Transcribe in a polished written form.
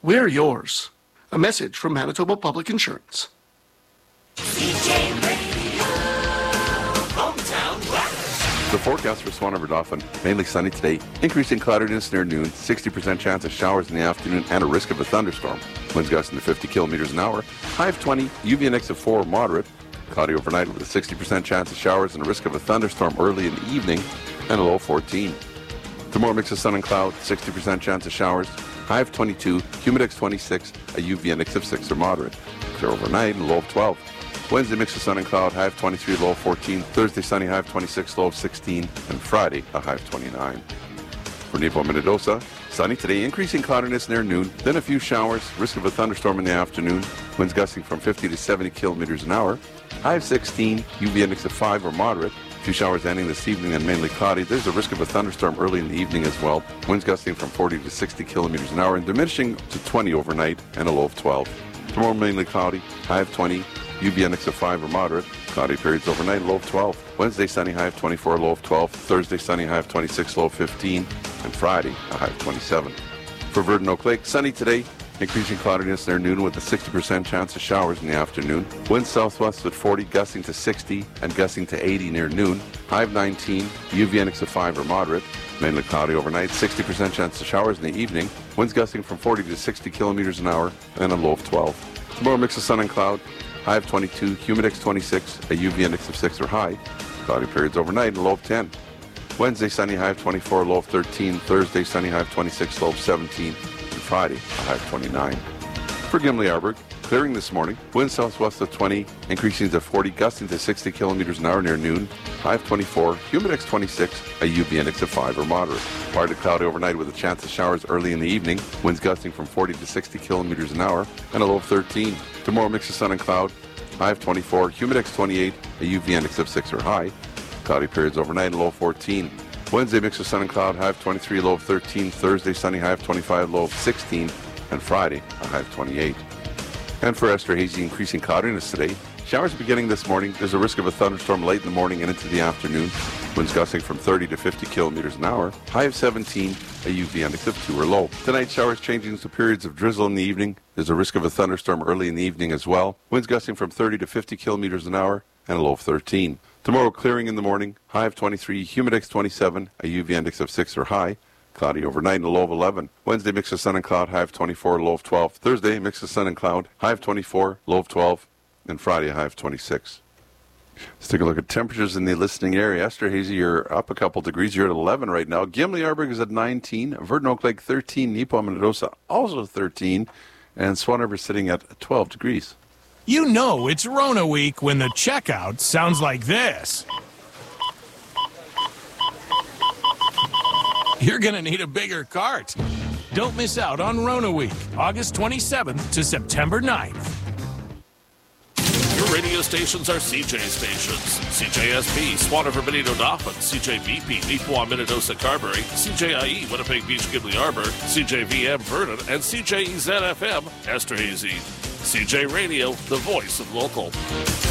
We're yours. A message from Manitoba Public Insurance. CJ Radio, hometown weather. The forecast for Swan River Dauphin, mainly sunny today, increasing cloudiness near noon, 60% chance of showers in the afternoon and a risk of a thunderstorm. Winds gusting to 50 kilometers an hour, high of 20, UV index of 4, moderate. Cloudy overnight with a 60% chance of showers and a risk of a thunderstorm early in the evening and a low of 14. Tomorrow mix of sun and cloud, 60% chance of showers, high of 22, humidex 26, a UV index of 6 or moderate. Clear overnight and low of 12. Wednesday mix of sun and cloud, high of 23, low of 14. Thursday sunny, high of 26, low of 16. And Friday, a high of 29. For Nepo Minnedosa, sunny today, increasing cloudiness near noon, then a few showers, risk of a thunderstorm in the afternoon. Winds gusting from 50 to 70 kilometers an hour. High of 16, UV index of 5 or moderate. A few showers ending this evening and mainly cloudy. There's a risk of a thunderstorm early in the evening as well. Winds gusting from 40 to 60 kilometers an hour and diminishing to 20 overnight and a low of 12. Tomorrow mainly cloudy, high of 20, UV index of 5 or moderate. Cloudy periods overnight, low of 12. Wednesday sunny, high of 24, low of 12. Thursday sunny, high of 26, low of 15. And Friday, a high of 27. For Verdun Oak Lake, sunny today, increasing cloudiness near noon with a 60% chance of showers in the afternoon. Winds southwest at 40, gusting to 60 and gusting to 80 near noon. High of 19, UV index of 5 or moderate. Mainly cloudy overnight, 60% chance of showers in the evening. Winds gusting from 40 to 60 kilometers an hour and a low of 12. Tomorrow mix of sun and cloud. High of 22, humidex 26, a UV index of 6 or high. Cloudy periods overnight and low of 10. Wednesday sunny, high of 24, low of 13. Thursday sunny, high of 26, low of 17. And Friday, a high of 29. For Gimli Arborg, clearing this morning. Wind southwest of 20, increasing to 40, gusting to 60 kilometers an hour near noon. High of 24, humidex 26, a UV index of 5 or moderate. Partly cloudy overnight with a chance of showers early in the evening. Winds gusting from 40 to 60 kilometers an hour and a low of 13. Tomorrow mix of sun and cloud. High of 24, humidex 28, a UV index of 6 or high. Cloudy periods overnight, low of 14. Wednesday mix of sun and cloud, high of 23, low of 13. Thursday sunny, high of 25, low of 16. And Friday, a high of 28. And for Esterhazy, increasing cloudiness today. Showers beginning this morning. There's a risk of a thunderstorm late in the morning and into the afternoon. Winds gusting from 30 to 50 kilometers an hour. High of 17, a UV index of 2 or low. Tonight, showers changing to periods of drizzle in the evening. There's a risk of a thunderstorm early in the evening as well. Winds gusting from 30 to 50 kilometers an hour and a low of 13. Tomorrow, clearing in the morning. High of 23, humidex 27, a UV index of 6 or high. Cloudy overnight and a low of 11. Wednesday, mix of sun and cloud, high of 24, low of 12. Thursday, mix of sun and cloud, high of 24, low of 12. And Friday, a high of 26. Let's take a look at temperatures in the listening area. Esterhazy, you're up a couple degrees. You're at 11 right now. Gimli Arborg is at 19. Verdun Oak Lake, 13. Nepo Minnedosa, also 13. And Swan River sitting at 12 degrees. You know it's Rona week when the checkout sounds like this. You're going to need a bigger cart. Don't miss out on Rona week, August 27th to September 9th. Your radio stations are CJ stations. CJSP, Swan River Benito Dauphin, CJBP, Neepawa Minnedosa Carberry, CJIE, Winnipeg Beach Gimli Arborg, CJVM Verdun, and CJEZ-FM Esterhazy. CJ Radio, the voice of local.